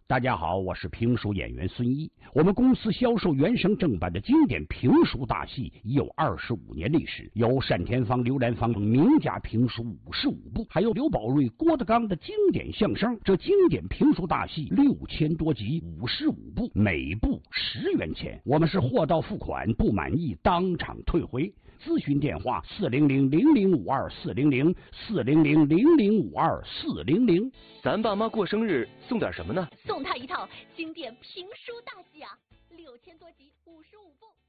大家好，我是评书演员孙一。我们公司销售原声正版的经典评书大戏已有25年历史，有单田芳、刘兰芳等名家评书55部，还有刘宝瑞、郭德纲的经典相声。这经典评书大戏6000多集，55部，每部10元钱。我们是货到付款，不满意当场退回。咨询电话400-0052-400，400-0052-400。 咱爸妈过生日送点什么呢？ 送他一套经典评书大戏啊，6000多集，55部。